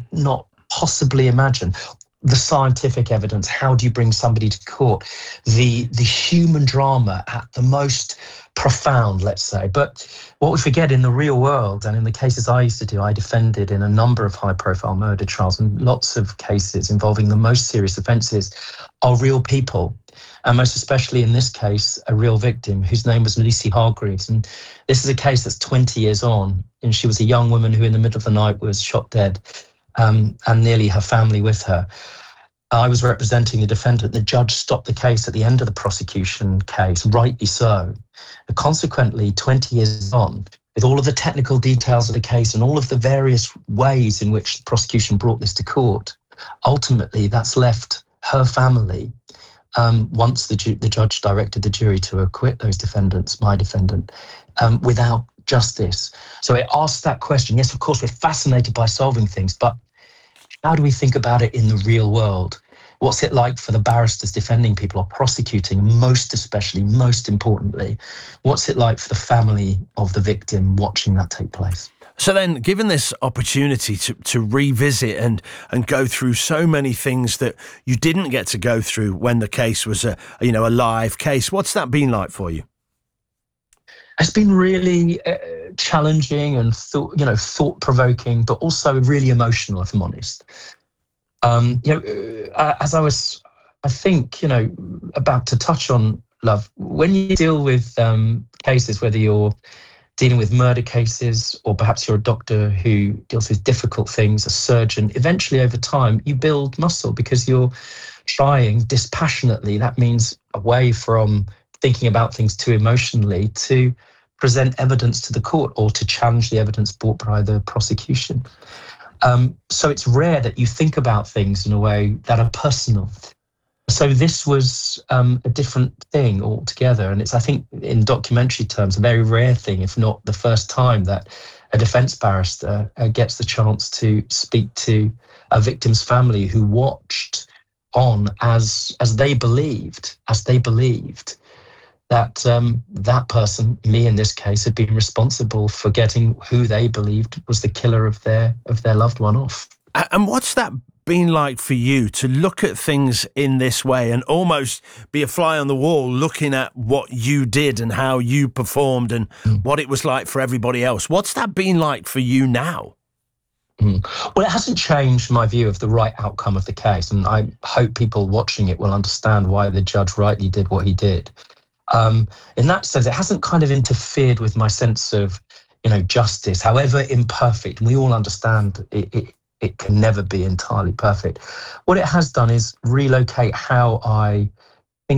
not possibly imagine. The scientific evidence, how do you bring somebody to court? The human drama at the most profound, let's say. But what we forget in the real world, and in the cases I used to do, I defended in a number of high-profile murder trials, and lots of cases involving the most serious offences are real people. And most especially in this case, a real victim whose name was Lucy Hargreaves. And this is a case that's 20 years on, and she was a young woman who in the middle of the night was shot dead, and nearly her family with her. I was representing the defendant. The judge stopped the case at the end of the prosecution case, rightly so. And consequently, 20 years on, with all of the technical details of the case and all of the various ways in which the prosecution brought this to court, ultimately that's left her family, once the judge directed the jury to acquit those defendants, my defendant, without justice. So it asked that question. Yes, of course, we're fascinated by solving things, but how do we think about it in the real world? What's it like for the barristers defending people or prosecuting? Most especially, most importantly, what's it like for the family of the victim watching that take place? So then, given this opportunity to revisit and go through so many things that you didn't get to go through when the case was a live case, what's that been like for you? It's been really challenging and thought-provoking, but also really emotional, if I'm honest. As I was, I think, about to touch on, Love, when you deal with cases, whether you're dealing with murder cases or perhaps you're a doctor who deals with difficult things, a surgeon, eventually over time you build muscle because you're trying dispassionately. That means away from thinking about things too emotionally to present evidence to the court or to challenge the evidence brought by the prosecution. So it's rare that you think about things in a way that are personal. So this was a different thing altogether. And it's, I think, in documentary terms, a very rare thing, if not the first time that a defence barrister gets the chance to speak to a victim's family who watched on as they believed that that person, me in this case, had been responsible for getting who they believed was the killer of their loved one off. And what's that been like for you to look at things in this way and almost be a fly on the wall looking at what you did and how you performed and what it was like for everybody else? What's that been like for you now? Well, it hasn't changed my view of the right outcome of the case, and I hope people watching it will understand why the judge rightly did what he did. In that sense, it hasn't kind of interfered with my sense of, justice, however imperfect. We all understand it can never be entirely perfect. What it has done is relocate how I